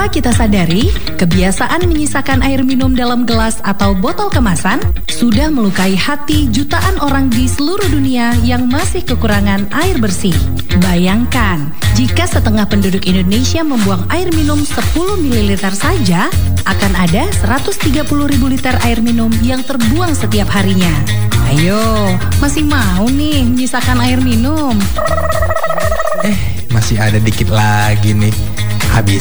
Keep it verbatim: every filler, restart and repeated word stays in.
Tanpa kita sadari, kebiasaan menyisakan air minum dalam gelas atau botol kemasan sudah melukai hati jutaan orang di seluruh dunia yang masih kekurangan air bersih. Bayangkan, jika setengah penduduk Indonesia membuang air minum sepuluh mililiter saja, akan ada seratus tiga puluh ribu liter air minum yang terbuang setiap harinya. Ayo, masih mau nih menyisakan air minum? Eh, masih ada dikit lagi nih. Habis